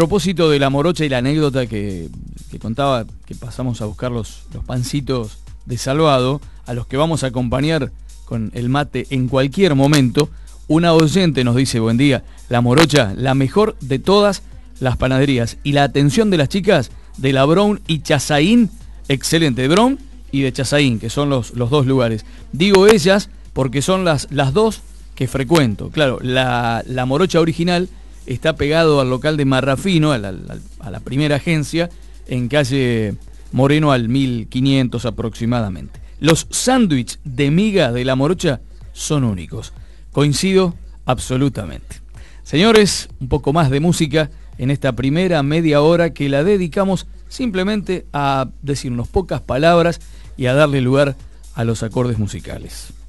propósito de la morocha y la anécdota que contaba, que pasamos a buscar los pancitos de Salvado, a los que vamos a acompañar con el mate en cualquier momento, una oyente nos dice: buen día, la morocha, la mejor de todas las panaderías, y la atención de las chicas de la Brown y Chazaín, excelente, de Brown y de Chazaín, que son los dos lugares. Digo ellas porque son las dos que frecuento. Claro, la morocha original está pegado al local de Marrafino, a la primera agencia, en calle Moreno al 1500 aproximadamente. Los sándwiches de miga de la morocha son únicos. Coincido absolutamente. Señores, un poco más de música en esta primera media hora que la dedicamos simplemente a decirnos pocas palabras y a darle lugar a los acordes musicales.